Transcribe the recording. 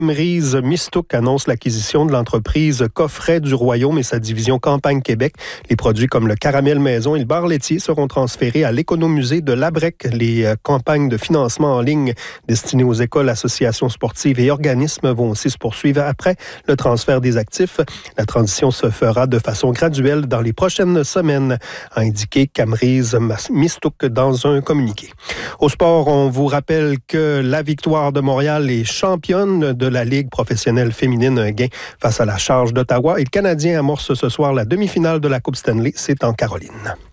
Camrys Mistook annonce l'acquisition de l'entreprise Coffret du Royaume et sa division Campagne Québec. Les produits comme le caramel maison et le bar laitier seront transférés à l'Économusée de Labrec. Les campagnes de financement en ligne destinées aux écoles, associations sportives et organismes vont aussi se poursuivre après le transfert des actifs. La transition se fera de façon graduelle dans les prochaines semaines, a indiqué Camrys Mistook dans un communiqué. Au sport, on vous rappelle que la Victoire de Montréal est championne de la Ligue professionnelle féminine, un gain face à la Charge d'Ottawa. Et le Canadien amorce ce soir la demi-finale de la Coupe Stanley. C'est en Caroline.